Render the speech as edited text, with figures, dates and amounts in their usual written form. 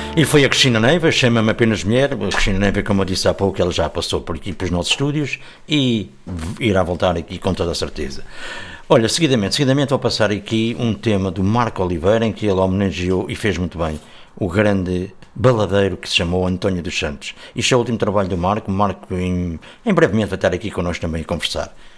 E foi a Cristina Neiva, chama-me apenas mulher. A Cristina Neiva, como eu disse há pouco, ela já passou por aqui pelos nossos estúdios e irá voltar aqui com toda a certeza. Olha, seguidamente vou passar aqui um tema do Marco Oliveira, em que ele homenageou, e fez muito bem, o grande baladeiro que se chamou António dos Santos. Isto é o último trabalho do Marco. Marco em brevemente vai estar aqui connosco também a conversar.